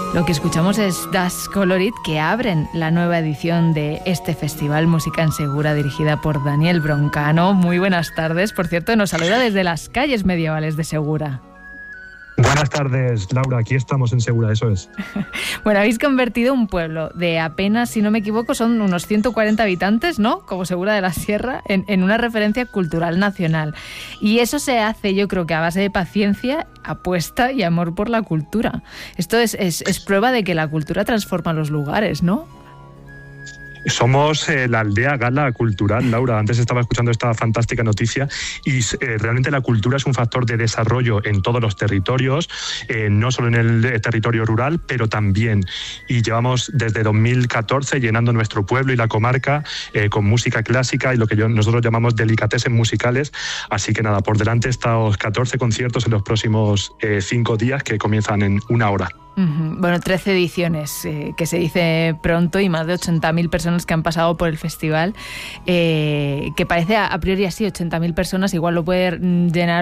Lo que escuchamos es Das Colorit, que abren la nueva edición de este festival Música en Segura, dirigida por Daniel Broncano. Muy buenas tardes. Por cierto, nos saluda desde las calles medievales de Segura. Buenas tardes, Laura. Aquí estamos en Segura, eso es. Bueno, habéis convertido un pueblo de apenas, si no me equivoco, son unos 140 habitantes, ¿no?, como Segura de la Sierra, en una referencia cultural nacional. Y eso se hace, yo creo que a base de paciencia, apuesta y amor por la cultura. Esto es prueba de que la cultura transforma los lugares, ¿no? Somos la aldea gala cultural, Laura. Antes estaba escuchando esta fantástica noticia y realmente la cultura es un factor de desarrollo en todos los territorios, no solo en el territorio rural, pero también. Y llevamos desde 2014 llenando nuestro pueblo y la comarca con música clásica y lo que nosotros llamamos delicatessen musicales. Así que nada, por delante estos 14 conciertos en los próximos 5 días que comienzan en 1 hora. Bueno, 13 ediciones, que se dice pronto, y más de 80.000 personas que han pasado por el festival, que parece a priori así, 80.000 personas, igual lo puede llenar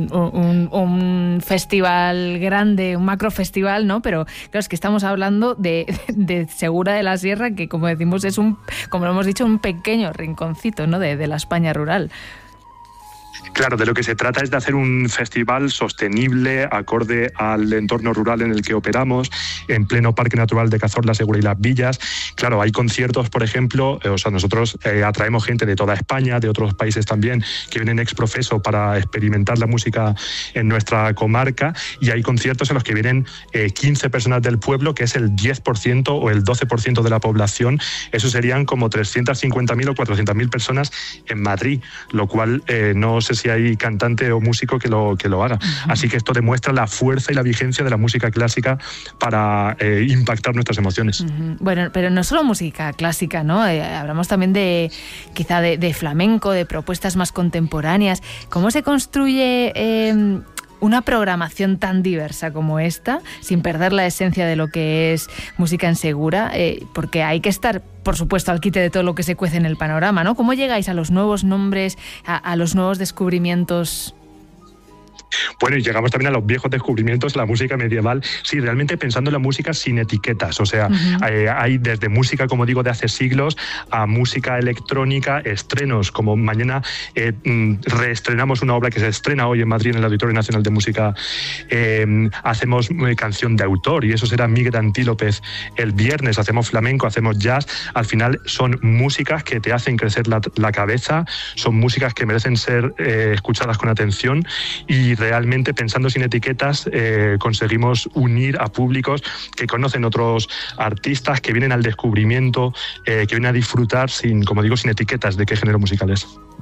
un festival grande, un macrofestival, ¿no? Pero claro, es que estamos hablando de Segura de la Sierra, que como decimos es como lo hemos dicho, un pequeño rinconcito, ¿no?, de la España rural. Claro, de lo que se trata es de hacer un festival sostenible, acorde al entorno rural en el que operamos, en pleno Parque Natural de Cazorla, Segura y Las Villas. Claro, hay conciertos, por ejemplo, nosotros atraemos gente de toda España, de otros países también, que vienen ex profeso para experimentar la música en nuestra comarca, y hay conciertos en los que vienen 15 personas del pueblo, que es el 10% o el 12% de la población. Eso serían como 350.000 o 400.000 personas en Madrid, lo cual no sé si hay cantante o músico que lo haga. Así que esto demuestra la fuerza y la vigencia de la música clásica para impactar nuestras emociones. Bueno, pero no solo música clásica, ¿no? Hablamos también quizá de flamenco, de propuestas más contemporáneas. ¿Cómo se construye una programación tan diversa como esta, sin perder la esencia de lo que es música en Segura? Porque hay que estar, por supuesto, al quite de todo lo que se cuece en el panorama, ¿no? ¿Cómo llegáis a los nuevos nombres, a los nuevos descubrimientos? Bueno, y llegamos también a los viejos descubrimientos, la música medieval, sí, realmente pensando en la música sin etiquetas, o sea, hay desde música, como digo, de hace siglos, a música electrónica, estrenos, como mañana reestrenamos una obra que se estrena hoy en Madrid en el Auditorio Nacional de Música, hacemos canción de autor, y eso será Miguel Antílopez. El viernes hacemos flamenco, hacemos jazz. Al final son músicas que te hacen crecer la cabeza, son músicas que merecen ser escuchadas con atención, y realmente, pensando sin etiquetas, conseguimos unir a públicos que conocen otros artistas, que vienen al descubrimiento, que vienen a disfrutar sin etiquetas de qué género musical es.